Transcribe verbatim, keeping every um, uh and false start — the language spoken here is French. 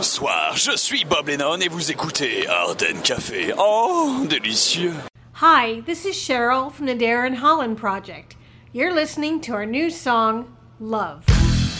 Bonsoir, je suis Bob Lennon et vous écoutez Ardennes Café. Oh, délicieux. Hi, this is Cheryl from the Darren Holland Project. You're listening to our new song, Love.